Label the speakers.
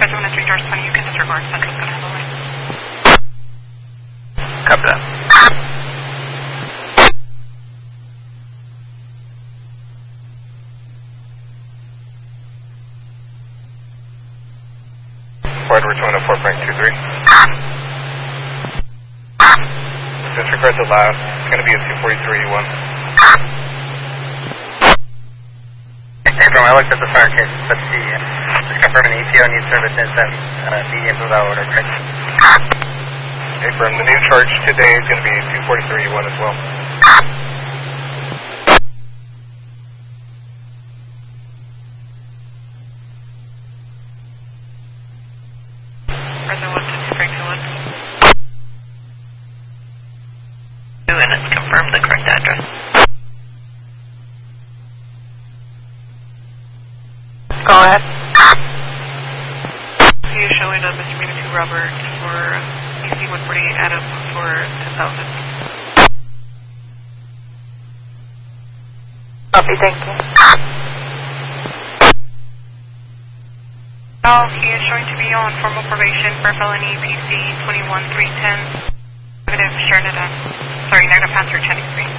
Speaker 1: 3 George 20, you can disregard. Central's going to handle it.
Speaker 2: Copy that. Edward 204.23. Disregard the last. It's going to be a 243E1. I looked at the fire case, but the just confirm an ETO needs services and medium without order, correct? Confirm the new charge today is going to be 243E1 as well.
Speaker 1: President 123
Speaker 2: And it's confirmed the correct address.
Speaker 3: Go ahead.
Speaker 1: He is showing a misdemeanor to Robert for EC 148 Adam for 10,000.
Speaker 3: Copy, thank you.
Speaker 1: He is showing to be on formal probation for felony PC 21310. Negative Panther Cheney Street.